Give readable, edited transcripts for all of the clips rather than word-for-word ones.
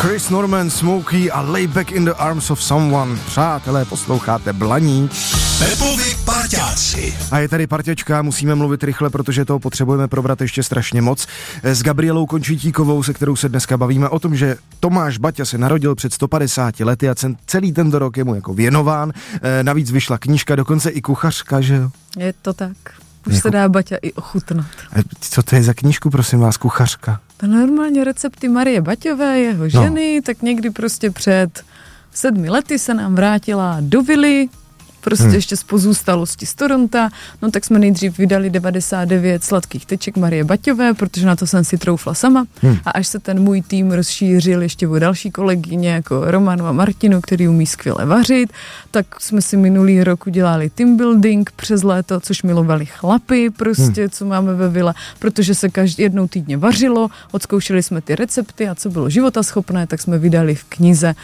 Chris Norman, Smokey a Lay Back in the Arms of Someone. Přátelé, posloucháte Blaník. Pepovi parťáci. A je tady parťačka, musíme mluvit rychle, protože toho potřebujeme probrat ještě strašně moc. S Gabrielou Končítíkovou, se kterou se dneska bavíme o tom, že Tomáš Baťa se narodil před 150 lety a celý tento rok je mu jako věnován. Navíc vyšla knížka, dokonce i kuchařka, že jo? Je to tak. Už se dá Baťa i ochutnat. Co to je za knížku, prosím vás, kuchařka? To normálně recepty Marie Baťové, jeho ženy, tak někdy prostě před 7 lety se nám vrátila do vily, prostě ještě z pozůstalosti z Toronta, no tak jsme nejdřív vydali 99 sladkých teček Marie Baťové, protože na to jsem si troufla sama a až se ten můj tým rozšířil ještě o další kolegyně jako Romanu a Martinu, který umí skvěle vařit, tak jsme si minulý rok udělali team building přes léto, což milovali chlapy prostě, co máme ve vile, protože se jednou týdně vařilo, odzkoušeli jsme ty recepty a co bylo životaschopné, tak jsme vydali v knize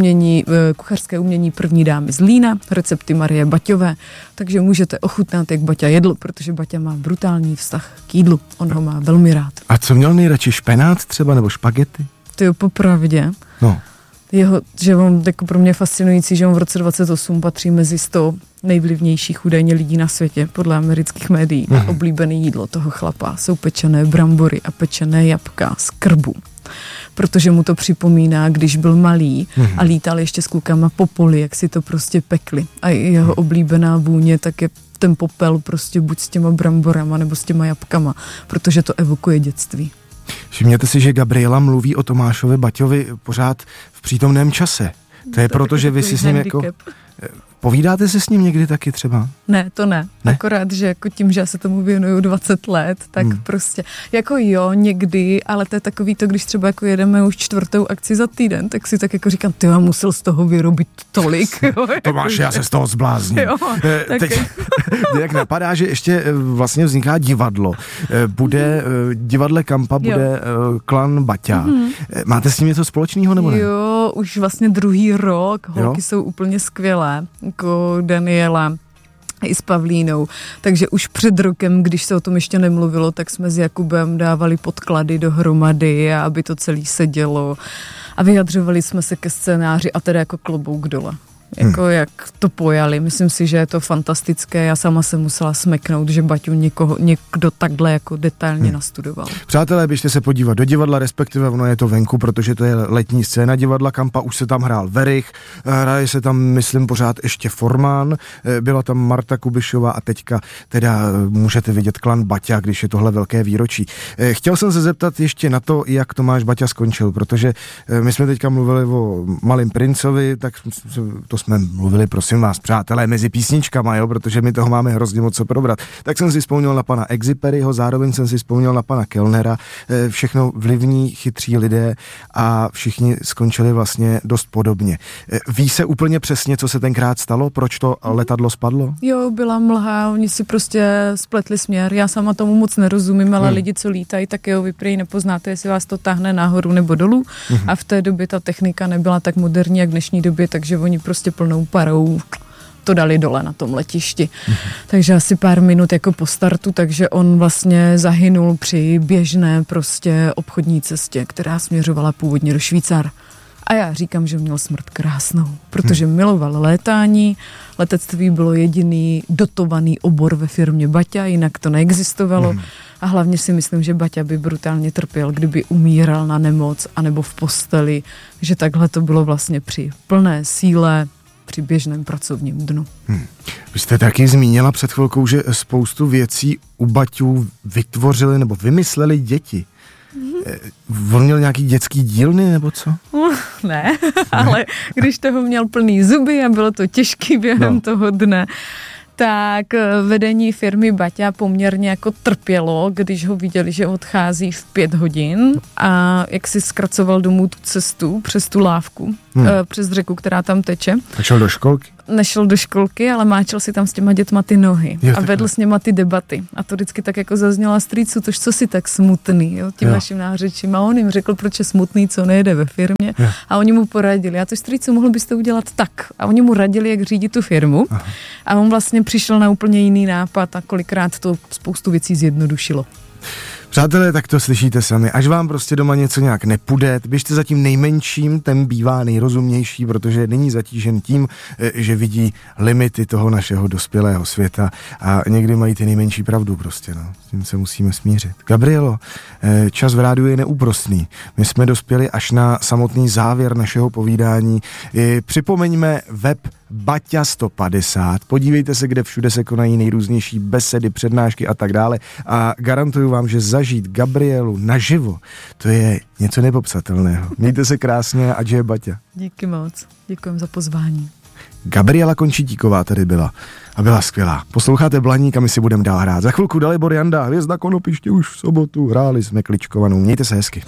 kuchařské umění první dámy z Lína, recepty Marie Baťové, takže můžete ochutnat, jak Baťa jedl, protože Baťa má brutální vztah k jídlu, on ho má velmi rád. A co měl nejradši, špenát třeba, nebo špagety? To je popravdě. No. Že on jako pro mě fascinující, že on v roce 28 patří mezi 100 nejvlivnějších údajně lidí na světě, podle amerických médií. A oblíbené jídlo toho chlapa jsou pečené brambory a pečené jabka z krbu. Protože mu to připomíná, když byl malý a lítal ještě s klukama po poli, jak si to prostě pekli. A jeho oblíbená vůně tak je ten popel prostě buď s těma bramborama nebo s těma jabkama, protože to evokuje dětství. Všimněte si, že Gabriela mluví o Tomášovi Baťovi pořád v přítomném čase. To je proto, že vy si s ním jako... Povídáte si s ním někdy taky třeba? Ne, to ne. Akorát, že jako tím, že já se tomu věnuju 20 let, tak prostě, jako jo, někdy, ale to je takový to, když třeba jako jedeme už 4. akci za týden, tak si tak jako říkám, ty já musel z toho vyrobit tolik. Jo, Tomáš, já se z toho zblázním. Jo, teď jak napadá, že ještě vlastně vzniká divadlo. Bude divadle Kampa, bude klan Baťa. Máte s ním něco společného nebo ne? Jo, už vlastně 2. rok, holky jsou úplně skvělé. Jako Daniela i s Pavlínou. Takže už před rokem, když se o tom ještě nemluvilo, tak jsme s Jakubem dávali podklady dohromady, aby to celé sedělo. A vyjadřovali jsme se ke scénáři a teda jako klobouk dole. Jako jak to pojali. Myslím si, že je to fantastické. Já sama jsem musela smeknout, že Baťu někdo takhle jako detailně nastudoval. Přátelé, běžte se podívat do divadla, respektive ono je to venku, protože to je letní scéna divadla Kampa. Už se tam hrál Verich, hraje se tam, myslím, pořád ještě Formán, byla tam Marta Kubišová a teďka teda můžete vidět klan Baťa, když je tohle velké výročí. Chtěl jsem se zeptat ještě na to, jak Tomáš Baťa skončil, protože my jsme teďka mluvili o Malým princovi, tak to jsme mluvili, prosím vás, přátelé, mezi písničkama, jo, protože my toho máme hrozně moc co probrat. Tak jsem si vzpomněl na pana Exuperyho, zároveň jsem si vzpomněl na pana Kellnera, všechno vlivní, chytří lidé a všichni skončili vlastně dost podobně. Ví se úplně přesně, co se tenkrát stalo? Proč to letadlo spadlo? Jo, byla mlha, oni si prostě spletli směr. Já sama tomu moc nerozumím, ale lidi, co lítají, tak jo, vy prý nepoznáte, jestli vás to táhne nahoru nebo dolů. A v té době ta technika nebyla tak moderní, jak v dnešní době, takže oni prostě plnou parou to dali dole na tom letišti. Takže asi pár minut jako po startu, takže on vlastně zahynul při běžné prostě obchodní cestě, která směřovala původně do Švýcar. A já říkám, že měl smrt krásnou, protože miloval létání, letectví bylo jediný dotovaný obor ve firmě Baťa, jinak to neexistovalo. A hlavně si myslím, že Baťa by brutálně trpěl, kdyby umíral na nemoc anebo v posteli, že takhle to bylo vlastně při plné síle, při běžném pracovním dnu. Vy jste taky zmínila před chvilkou, že spoustu věcí u Baťů vytvořili nebo vymysleli děti. On měl nějaký dětský dílny nebo co? Ne, ale když toho měl plný zuby a bylo to těžký během toho dne, tak vedení firmy Baťa poměrně jako trpělo, když ho viděli, že odchází v 5 hodin a jak si zkracoval domů tu cestu přes tu lávku, přes řeku, která tam teče. A šel do školky? Nešel do školky, ale máčel si tam s těma dětma ty nohy a vedl s něma ty debaty. A to vždycky tak jako zazněla strýcu, tož co si tak smutný, jo, tím naším nářečím. A on jim řekl, proč je smutný, co nejede ve firmě. A oni mu poradili, a to strýcu, mohl byste udělat tak. A oni mu radili, jak řídit tu firmu. A on vlastně přišel na úplně jiný nápad a kolikrát to spoustu věcí zjednodušilo. Přátelé, tak to slyšíte sami. Až vám prostě doma něco nějak nepůjde, běžte za tím nejmenším, ten bývá nejrozumnější, protože není zatížen tím, že vidí limity toho našeho dospělého světa a někdy mají ty nejmenší pravdu prostě, no. S tím se musíme smířit. Gabrielo, čas v rádiu je neúprosný. My jsme dospěli až na samotný závěr našeho povídání. Připomeňme web Baťa 150. Podívejte se, kde všude se konají nejrůznější besedy, přednášky a tak dále a garantuju vám, že zažít Gabrielu naživo, to je něco nepopsatelného. Mějte se krásně, ať je Baťa. Díky moc. Děkujem za pozvání. Gabriela Končitíková tady byla a byla skvělá. Posloucháte Blaník a my si budeme dál hrát. Za chvilku Dalibor Janda, Hvězda Konopiště už v sobotu, hráli jsme kličkovanou. Mějte se hezky.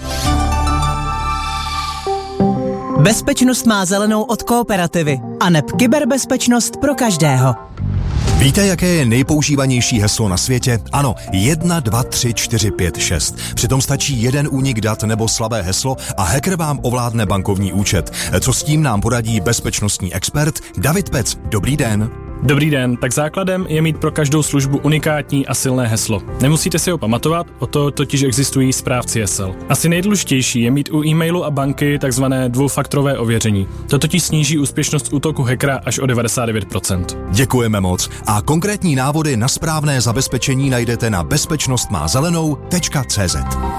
Bezpečnost má zelenou od Kooperativy a neb kyberbezpečnost pro každého. Víte, jaké je nejpoužívanější heslo na světě? Ano, 1, 2, 3, 4, 5, 6. Přitom stačí jeden únik dat nebo slabé heslo a hacker vám ovládne bankovní účet. Co s tím nám poradí bezpečnostní expert David Pec. Dobrý den. Dobrý den, tak základem je mít pro každou službu unikátní a silné heslo. Nemusíte si ho pamatovat, o to totiž existují správci hesel. Asi nejdůležitější je mít u e-mailu a banky takzvané dvoufaktorové ověření. To totiž sníží úspěšnost útoku hackera až o 99%. Děkujeme moc a konkrétní návody na správné zabezpečení najdete na bezpečnostmázelenou.cz.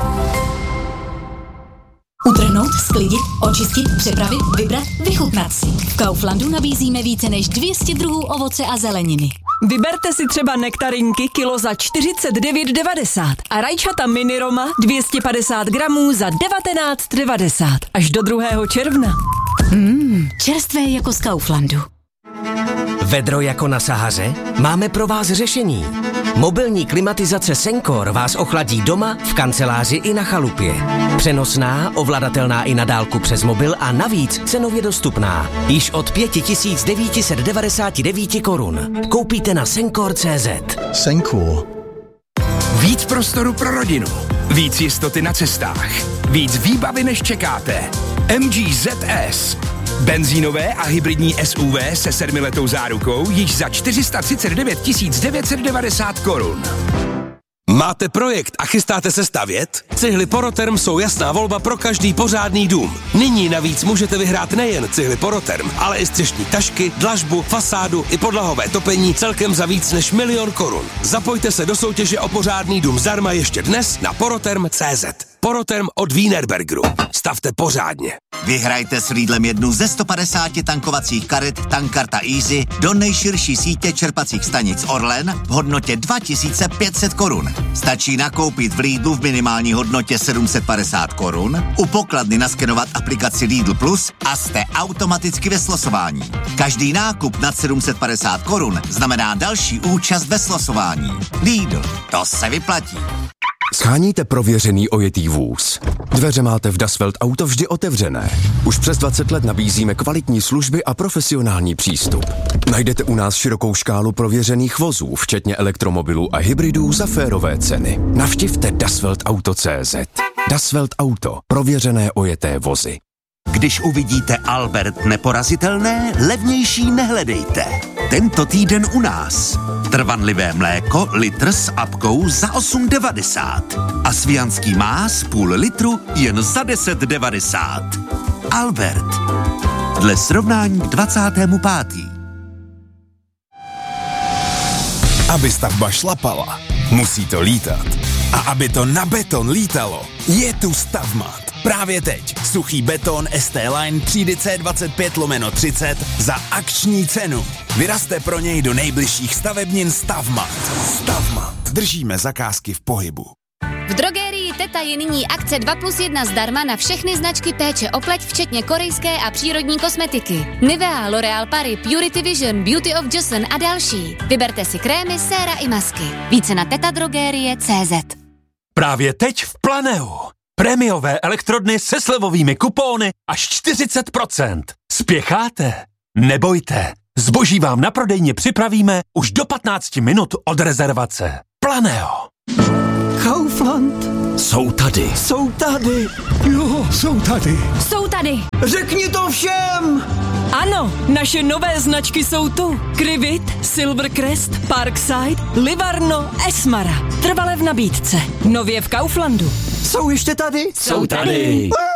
Utrhnout, sklidit, očistit, připravit, vybrat, vychutnat si. V Kauflandu nabízíme více než 200 druhů ovoce a zeleniny. Vyberte si třeba nektarinky kilo za 49,90 a rajčata mini Roma 250 gramů za 19,90 až do 2. června. Čerstvé jako z Kauflandu. Vedro jako na Sahaře? Máme pro vás řešení. Mobilní klimatizace Sencor vás ochladí doma, v kanceláři i na chalupě. Přenosná, ovladatelná i na dálku přes mobil a navíc cenově dostupná. Již od 5999 korun. Koupíte na Sencor.cz. Sencor. Víc prostoru pro rodinu. Víc jistoty na cestách. Víc výbavy, než čekáte. MG ZS. Benzínové a hybridní SUV se 7letou zárukou již za 439 990 korun. Máte projekt a chystáte se stavět? Cihly Poroterm jsou jasná volba pro každý pořádný dům. Nyní navíc můžete vyhrát nejen cihly Poroterm, ale i střešní tašky, dlažbu, fasádu i podlahové topení celkem za víc než 1 000 000 korun. Zapojte se do soutěže o pořádný dům zdarma ještě dnes na poroterm.cz. Poroterm od Wienerbergeru. Stavte pořádně. Vyhrajte s Lidlem jednu ze 150 tankovacích karet Tankkarta Easy do nejširší sítě čerpacích stanic Orlen v hodnotě 2500 korun. Stačí nakoupit v Lidlu v minimální hodnotě 750 korun, u pokladny naskenovat aplikaci Lidl Plus a jste automaticky ve slosování. Každý nákup nad 750 korun znamená další účast ve slosování. Lidl, to se vyplatí. Sháníte prověřený ojetý vůz. Dveře máte v Dasvelt Auto vždy otevřené. Už přes 20 let nabízíme kvalitní služby a profesionální přístup. Najdete u nás širokou škálu prověřených vozů, včetně elektromobilů a hybridů za férové ceny. Navštivte dasveltauto.cz. Dasvelt Auto. Prověřené ojeté vozy. Když uvidíte Albert neporazitelné, levnější nehledejte. Tento týden u nás. Trvanlivé mléko, litr s apkou za 8,90. A svijanský más půl litru jen za 10,90. Albert. Dle srovnání k 25. Aby stavba šlapala, musí to lítat. A aby to na beton lítalo, je tu Stavmat. Právě teď suchý beton ST Line třídy C25/30 za akční cenu. Vyrazte pro něj do nejbližších stavebnin Stavmat. Stavmat. Držíme zakázky v pohybu. V drogerii Teta je nyní akce 2+1 zdarma na všechny značky péče o pleť, včetně korejské a přírodní kosmetiky. Nivea, L'Oréal Paris, Purity Vision, Beauty of Joseon a další. Vyberte si krémy, séra i masky. Více na tetadrogerie.cz. Právě teď v Planeu. Prémiové elektrodny se slevovými kupóny až 40%. Spěcháte? Nebojte. Zboží vám na prodejně připravíme už do 15 minut od rezervace. Planeo. Kaufland. Jsou tady. Jsou tady. Jo, jsou tady. Jsou tady. Řekni to všem. Ano, naše nové značky jsou tu. Krivit, Silvercrest, Parkside, Livarno, Esmara. Trvale v nabídce. Nově v Kauflandu. Jsou ještě tady? Jsou tady.